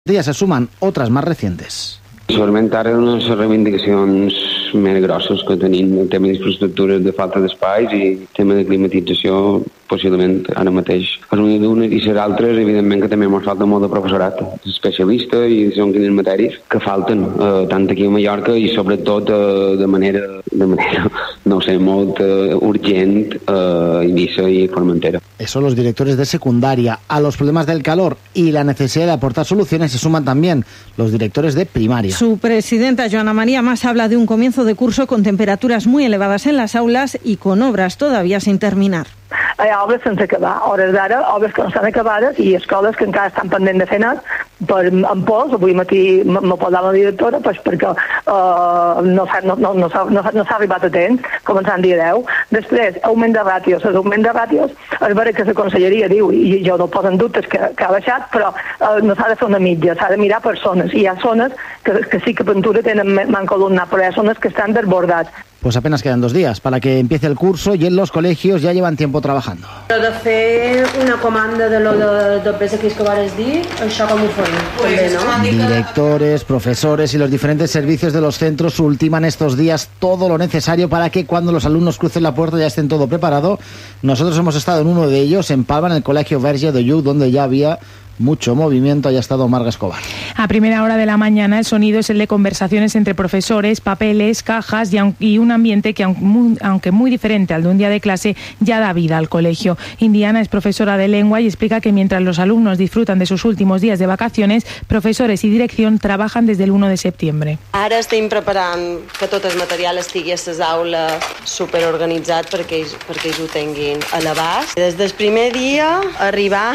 días se suman otras más recientes. Segurament ara unes reivindicacions més grosses que tenim en tema d'infraestructures, de falta d'espais i tema de climatització, possiblement ara mateix és una d'una i ser altres, evidentment que també ens falta molt de professorat especialista i són quines matèries que falten, tant aquí a Mallorca i sobretot de manera no sé, molt urgent a Eivissa i Formentera. Eso los directores de secundaria. A los problemas del calor y la necesidad de aportar soluciones se suman también los directores de primaria. Su presidenta, Joana María Mas, habla de un comienzo de curso con temperaturas muy elevadas en las aulas y con obras todavía sin terminar. Hi ha obres sense acabar, hores d'ara, obres que no estan acabades i escoles que encara estan pendents de fer anar amb pols. Avui matí me posava la directora perquè no s'ha arribat a temps, començant dia 10. Després, augment de ràtios. L'augment de ràtios és vera que la conselleria diu, i jo no poso en dubtes que ha baixat, però no s'ha de fer una mitja, s'ha de mirar per zones. I hi ha zones que sí que Ventura tenen manca alumnat, però hi ha zones que estan desbordats. Pues apenas quedan 2 días para que empiece el curso y en los colegios ya llevan tiempo trabajando. Però de fer una comanda de lo de presa que vares dir, això com ho farem? Pues també, no? Directores, profesores y los diferentes servicios de los centros ultiman estos días todo lo necesario para que cuando los alumnos crucen la puerta ya estén todo preparado. Nosotros hemos estado en uno de ellos, en Palma, en el Colegio Verge de Lluc, donde ya había mucho movimiento. Haya estado Marga Escobar. A primera hora de la mañana el sonido es el de conversaciones entre profesores, papeles, cajas y un ambiente que, aunque muy diferente al de un día de clase, ya da vida al colegio. Indiana es profesora de lengua y explica que mientras los alumnos disfrutan de sus últimos días de vacaciones, profesores y dirección trabajan desde el 1 de septiembre. Ara estem preparant que tot el material estigui a les aules superorganitzat perquè ells ho tinguin a l'abast. Des del primer dia arribar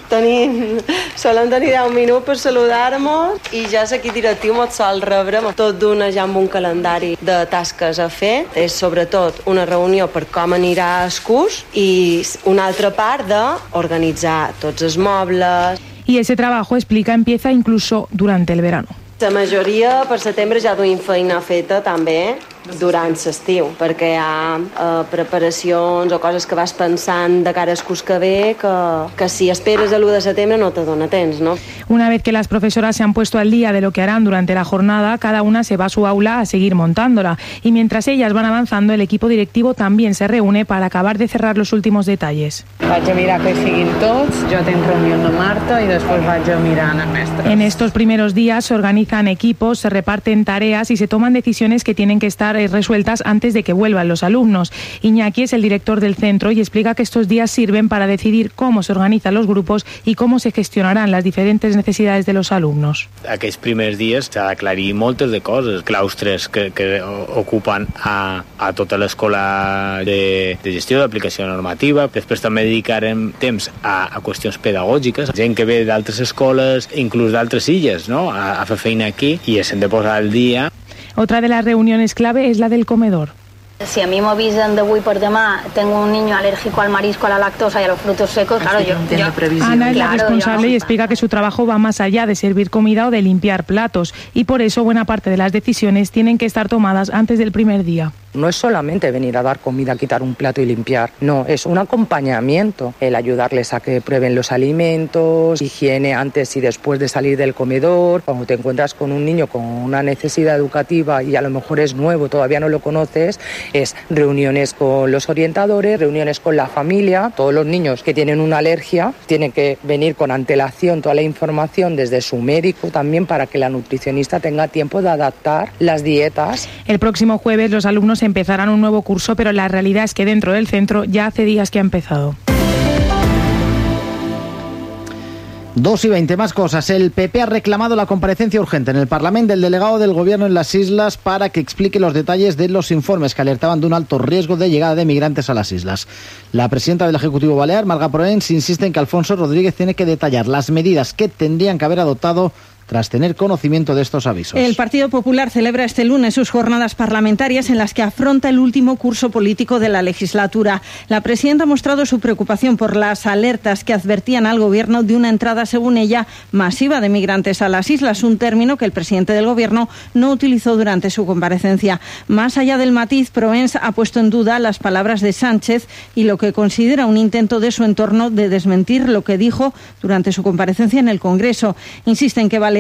solem tenir 10 minuts per saludar-nos i ja l'equip directiu ens sol rebre tot d'una ja amb un calendari de tasques a fer. És sobretot una reunió per com anirà el curs i una altra part d'organitzar tots els mobles. Y ese trabajo, explica, empieza incluso durante el verano. La majoria per setembre ja duim feina feta també durant l'estiu, perquè hi ha preparacions o coses que vas pensant de cara al curs que ve que si esperes el 1 de setembre no te dona temps, ¿no? Una vez que las profesoras se han puesto al día de lo que harán durante la jornada, cada una se va a su aula a seguir montándola. Y mientras ellas van avanzando, el equipo directivo también se reúne para acabar de cerrar los últimos detalles. Vaig a mirar que siguin tots, jo tenc reunió amb Marta i després vaig a mirar amb mestres. En estos primeros días se organizan equipos, se reparten tareas y se toman decisiones que tienen que estar resueltas antes de que vuelvan los alumnos. Iñaki es el director del centro y explica que estos días sirven para decidir cómo se organizan los grupos y cómo se gestionarán las diferentes necesidades de los alumnos. Aquests primers dies s'ha d'aclarir moltes de coses, claustres que ocupen a tota l'escola de gestió d'aplicació normativa. Després també dedicarem temps a qüestions pedagògiques, gent que ve d'altres escoles, inclús d'altres illes, no? a fer feina aquí i s'hem de posar al dia. Otra de las reuniones clave es la del comedor. Si a mí me avisen de hoy por demás, tengo un niño alérgico al marisco, a la lactosa y a los frutos secos, claro, yo Ana es la responsable y explica que su trabajo va más allá de servir comida o de limpiar platos y por eso buena parte de las decisiones tienen que estar tomadas antes del primer día. No es solamente venir a dar comida, quitar un plato y limpiar, no, es un acompañamiento, el ayudarles a que prueben los alimentos, higiene antes y después de salir del comedor. Cuando te encuentras con un niño con una necesidad educativa y a lo mejor es nuevo, todavía no lo conoces, es reuniones con los orientadores, reuniones con la familia. Todos los niños que tienen una alergia tienen que venir con antelación toda la información desde su médico también para que la nutricionista tenga tiempo de adaptar las dietas. El próximo jueves los alumnos empezarán un nuevo curso, pero la realidad es que dentro del centro ya hace días que ha empezado. 2:20, más cosas. El PP ha reclamado la comparecencia urgente en el Parlamento del delegado del Gobierno en las islas para que explique los detalles de los informes que alertaban de un alto riesgo de llegada de migrantes a las islas. La presidenta del Ejecutivo Balear, Marga Proens, insiste en que Alfonso Rodríguez tiene que detallar las medidas que tendrían que haber adoptado tras tener conocimiento de estos avisos. El Partido Popular celebra este lunes sus jornadas parlamentarias en las que afronta el último curso político de la legislatura. La presidenta ha mostrado su preocupación por las alertas que advertían al Gobierno de una entrada, según ella, masiva de migrantes a las islas, un término que el presidente del Gobierno no utilizó durante su comparecencia. Más allá del matiz, Proens ha puesto en duda las palabras de Sánchez y lo que considera un intento de su entorno de desmentir lo que dijo durante su comparecencia en el Congreso. Insiste en que